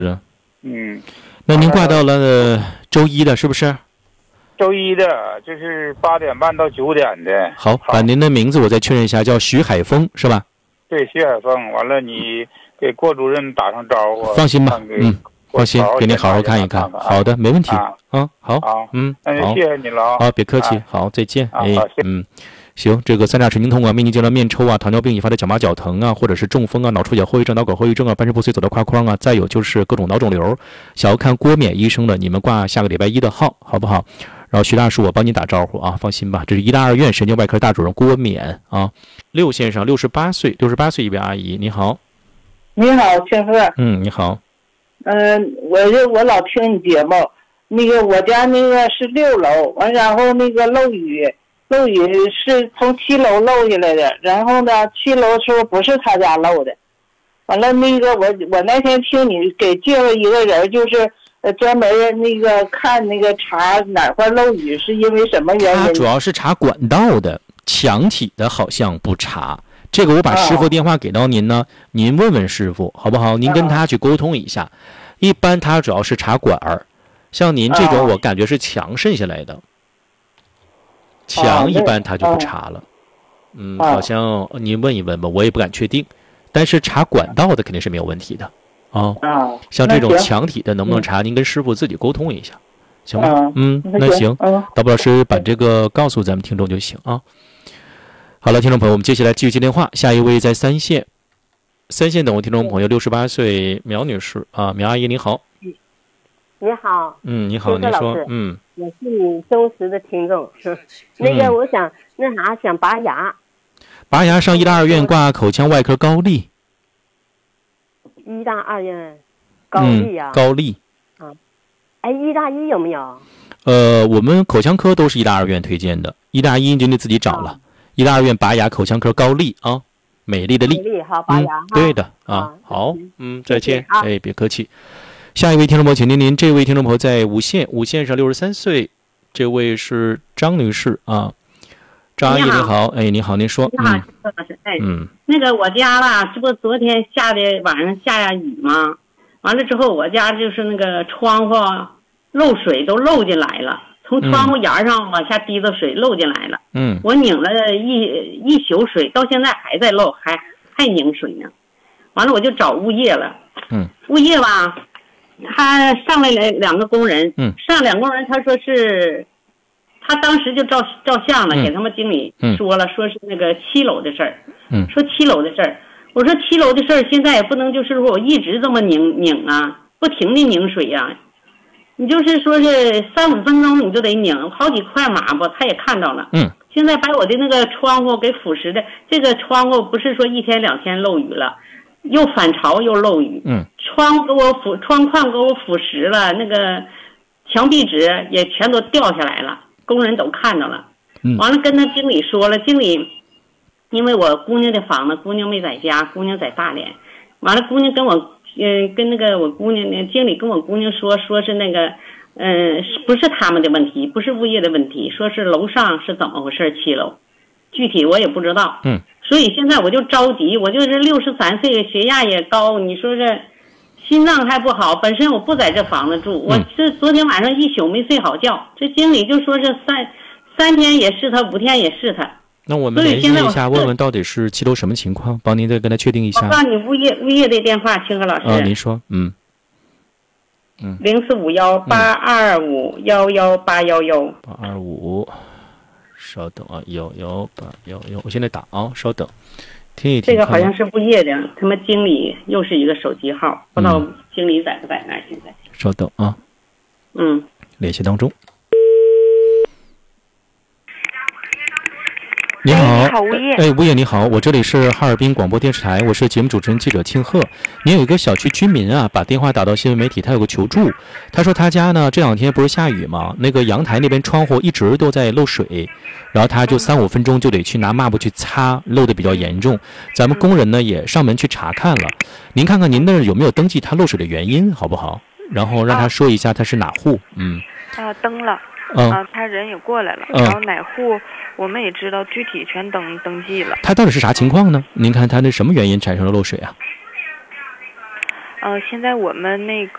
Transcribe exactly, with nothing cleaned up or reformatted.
是。 嗯。 那您挂到了、呃、周一的，是不是？ 周一的，就是八点半到九点的。 好，把您的名字我再确认一下，叫徐海峰，是吧？ 对，徐海峰。完了，你给郭主任打上招呼。 放心吧，嗯，放心，给您好好看一看。 看看好的，没问题。 啊， 啊好， 好， 嗯， 那就谢谢你了。 好，别客气， 啊、 好，再见。 啊、 哎，嗯。行，这个三叉神经痛啊，面积痉挛、面抽啊，糖尿病引发的脚麻脚疼啊，或者是中风啊、脑出血后遗症、脑梗后遗症啊、半身不遂走到胯框啊，再有就是各种脑肿瘤，想要看郭冕医生的，你们挂下个礼拜一的号，好不好？然后徐大叔，我帮你打招呼啊，放心吧，这是医大二院神经外科大主任郭冕啊，六先生，六十八岁，六十八岁一位阿姨，你好。 你好，庆贺。 嗯，你好。 嗯、呃，我就我老听你节目，那个我家那个是六楼，完然后那个漏雨。漏雨是从七楼漏下来的，然后呢，七楼说不是他家漏的，完了那个我我那天听你给介绍一个人，就是呃专门那个看那个查哪块漏雨是因为什么原因？ 他主要是查管道的，墙体的好像不查。这个我把师傅电话给到您呢，啊、您问问师傅好不好？您跟他去沟通一下。啊、一般他主要是查管儿，像您这种我感觉是墙渗下来的。墙一般他就不查了，嗯，好像您问一问吧，我也不敢确定，但是查管道的肯定是没有问题的，啊，像这种墙体的能不能查，您跟师傅自己沟通一下，行吗？嗯，那行，导播老师把这个告诉咱们听众就行啊。好了，听众朋友，我们接下来继续接电话，下一位在三线，三线等我听众朋友六十八岁苗女士啊，苗阿姨你好。 你好， 嗯，你好，你说，嗯， 我是你忠实的听众，那个我想、嗯、那啥想拔牙， 拔牙上医大二院挂口腔外科高丽， 医大二院高丽呀、啊嗯， 高丽， 啊，哎，医大一有没有？ 呃，我们口腔科都是医大二院推荐的，医大一就得自己找了，医、啊、大二院拔牙口腔科高丽啊，美丽的丽， 美丽好拔牙、 嗯，对的啊，啊好，嗯，再见， 啊、 哎，别客气。下一位听众朋友，请您，您这位听众朋友在五线，五线上六十三岁，这位是张女士啊，张阿姨你好，哎，你好，您说， 你好，周老师，哎， 嗯， 那个我家吧，这不昨天下的晚上下下雨吗？完了之后，我家就是那个窗户漏水都漏进来了，从窗户沿上往下滴的水漏进来了， 嗯， 我拧了一一宿水，到现在还在漏，还还拧水呢。完了我就找物业了， 嗯， 物业吧。他上来了两个工人， 嗯， 上两个工人，他说是，他当时就照照相了， 嗯、 给他们经理说了，嗯、说是那个七楼的事儿， 嗯， 说七楼的事儿，我说七楼的事儿，现在也不能就是说我一直这么拧拧啊，不停的拧水呀、啊，你就是说是三五分钟你就得拧，好几块马吧，他也看到了， 嗯， 现在把我的那个窗户给腐蚀的，这个窗户不是说一天两天漏雨了。又反潮又漏雨， 嗯， 窗给我腐，窗框给我腐蚀了，那个墙壁纸也全都掉下来了，工人都看到了， 嗯， 完了跟他经理说了，经理，因为我姑娘的房子，姑娘没在家，姑娘在大连，完了姑娘跟我，嗯、呃，跟那个我姑娘，那经理跟我姑娘说，说是那个，嗯、呃，不是他们的问题，不是物业的问题，说是楼上是怎么回事，七楼，具体我也不知道， 嗯。 所以现在我就着急，我就是六十三岁，血压也高，你说这心脏还不好，本身我不在这房子住，我这昨天晚上一宿没睡好觉，这经理就说这三三天也是他，五天也是他。 那我们联系一下，问问到底是七楼什么情况，帮您再跟他确定一下。 我告诉你物业物业的电话，清河老师。 啊，您说，嗯嗯，零四五幺八二五幺幺八幺幺八二五。稍等啊，幺幺八幺幺，我现在打啊，稍等，听一听。 这个好像是物业的，他们经理又是一个手机号，不知道经理在不在那儿现在。 稍等啊， 嗯， 联系当中。你好， 哎，你好，物业。 哎，物业你好，我这里是哈尔滨广播电视台，我是节目主持人记者庆贺。您有一个小区居民啊，把电话打到新闻媒体，他有个求助，他说他家呢这两天不是下雨吗？那个阳台那边窗户一直都在漏水，然后他就三五分钟就得去拿抹布去擦，漏得比较严重。咱们工人呢也上门去查看了，您看看您那儿有没有登记他漏水的原因，好不好？然后让他说一下他是哪户，嗯。 啊，登了。 嗯、 啊，他人也过来了， 嗯、 然后哪户我们也知道具体全登登记了。 他到底是啥情况呢？您看他那什么原因产生了漏水啊？ 呃，现在我们那个。